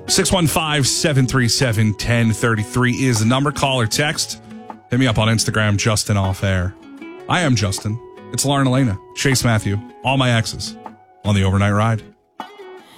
615-737-1033 is the number. Call or text. Hit me up on Instagram, Justin Off Air. I am Justin. It's Lauren Elena, Chase Matthew, all my exes on the Overnight Ride.